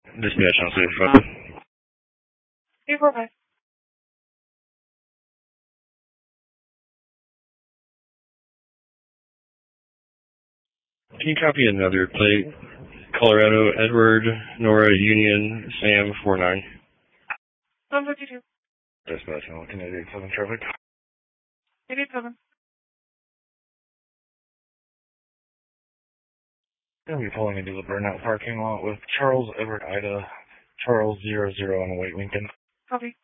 Dispatch on 65. 845. Can you copy another plate? Colorado, Edward, Nora, Union, Sam, 49. 752. Dispatch, I'm looking at 87 traffic. 887. Gonna be pulling into the burnout parking lot with Charles, Edward, Ida, Charles 00 on the White Lincoln. Copy.